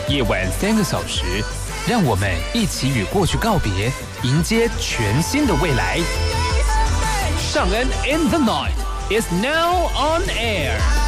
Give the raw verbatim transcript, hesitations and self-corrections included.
夜晚三个小时，让我们一起与过去告别，迎接全新的未来。尚恩 in the night is now on air。